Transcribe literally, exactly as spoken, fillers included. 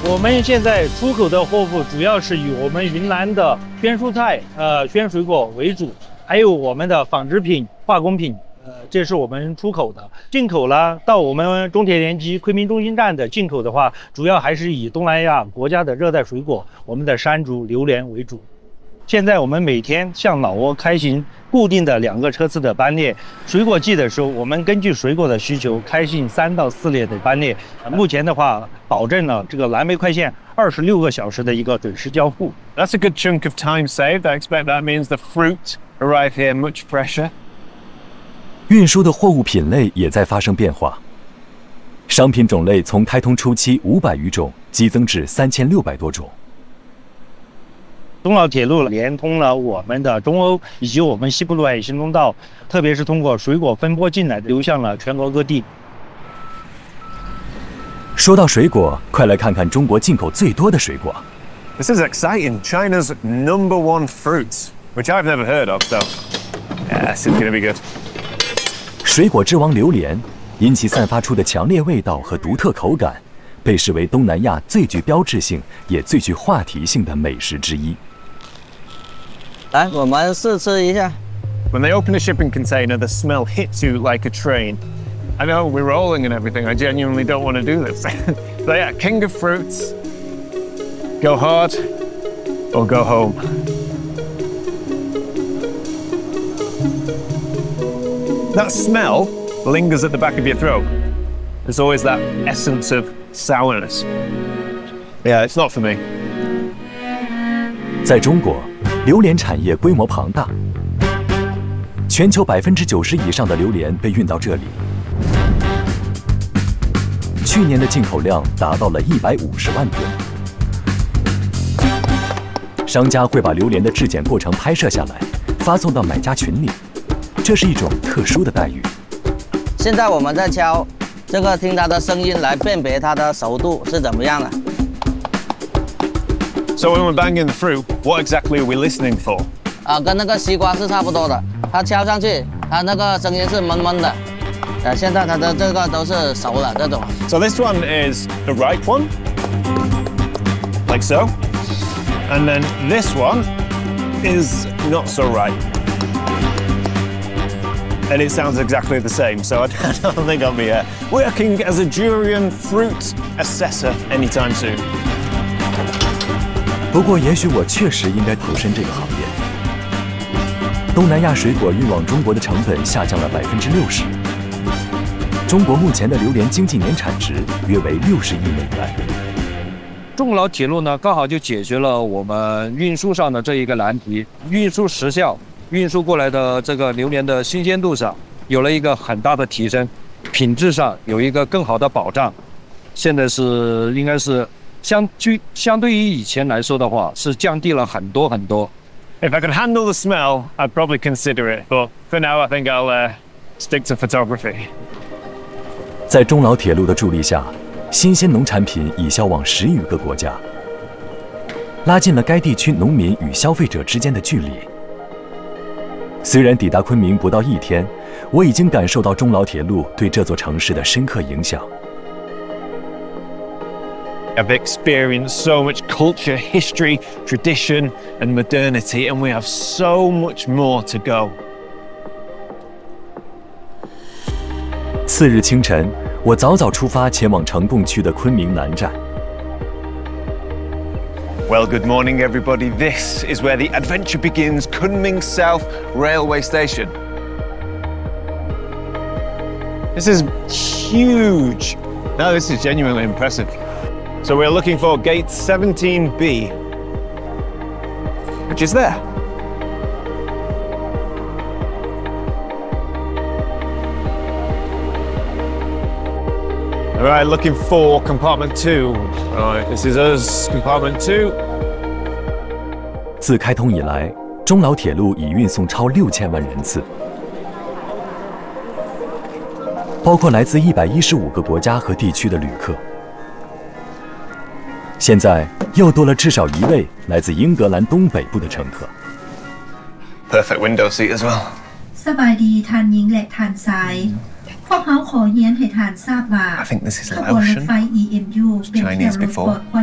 我们现在出口的货物主要是以我们云南的鲜蔬菜、呃鲜水果为主，还有我们的纺织品、化工品，呃，这是我们出口的。进口呢，到我们中铁联机昆明中心站的进口的话，主要还是以东南亚国家的热带水果，我们的山竹、榴莲为主。现在我们每天向老挝开行固定的两个车次的班列，水果季的时候，我们根据水果的需求开行三到四列的班列。目前的话，保证了这个蓝莓快线二十六个小时的一个准时交付。 That's a good chunk of time saved. I expect that means the fruit arrive here much fresher. 运输的货物品类也在发生变化，商品种类从开通初期五百余种激增至三千六百多种。 中老铁路连通了我们的中欧以及我们西部陆海行通道，特别是通过水果分拨进来，流向了全国各地。 说到水果，快来看看中国进口最多的水果。 This is exciting. China's number one fruit, which I've never heard of, so yeah, this is going to be good. 水果之王榴莲，因其散发出的强烈味道和独特口感，被视为东南亚最具标志性也最具话题性的美食之一。 来，我们试吃一下。 When they open a shipping container, the smell hits you like a train. I know we're rolling and everything. I genuinely don't want to do this. But yeah, king of fruits. Go hard or go home. That smell lingers at the back of your throat. There's always that essence of sourness. Yeah, it's not for me. 在中国，榴莲产业规模庞大，全球百分之九十以上的榴莲被运到这里。去年的进口量达到了一百五十万吨。商家会把榴莲的质检过程拍摄下来，发送到买家群里，这是一种特殊的待遇。 现在我们在敲。这个听它的声音来辨别它的熟度是怎么样的。 So when we're banging the fruit, what exactly are we listening for? 啊，跟那个西瓜是差不多的，它敲上去，它那个声音是闷闷的。呃，现在它的这个都是熟了这种。 So this one is the ripe one, like so, and then this one is not so ripe. And it sounds exactly the same, so I don't think I'll be uh, working as a durian fruit assessor anytime soon. 不过，也许我确实应该投身这个行业。东南亚水果运往中国的成本下降了百分之六十。中国目前的榴莲经济年产值约为六十亿美元。 中老铁路呢，刚好就解决了我们运输上的这一个难题，运输时效。运输过来的这个榴莲的新鲜度上有了一个很大的提升，品质上有一个更好的保障。现在是应该是相距相对于以前来说的话，是降低了很多很多。 If I could handle the smell, I'd probably consider it. But for now, I think I'll uh, stick to photography. 在中老铁路的助力下，新鲜农产品已销往十余个国家，拉近了该地区农民与消费者之间的距离。虽然抵达昆明不到一天，我已经感受到中老铁路对这座城市的深刻影响。 I've experienced so much culture, history, tradition, and modernity, and we have so much more to go. 次日清晨，我早早出发前往呈贡区的昆明南站。 Well, good morning, everybody. This is where the adventure begins, Kunming South Railway Station. This is huge. Now, this is genuinely impressive. So we're looking for gate seventeen B, which is there. All right, looking for compartment two. All right, this is us, compartment two. 自开通以来，中老铁路已运送超六千万人次，包括来自一百一十五个国家和地区的旅客。现在又多了至少一位来自英格兰东北部的乘客。 Perfect window seat as well. สบายดีทานหญิงและทานซ้ายพวกเขาขอเยียนให้ทานทราบว่า I think this is ข an บวนรถ ocean. ไฟ อี เอ็ม ยู เป็นเที่ยวรถ